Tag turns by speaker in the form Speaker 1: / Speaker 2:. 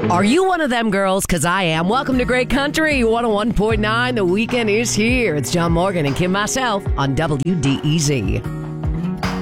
Speaker 1: Are you one of them girls? Because I am. Welcome to Great Country 101.9. The weekend is here. It's John Morgan and Kim myself on WDEZ.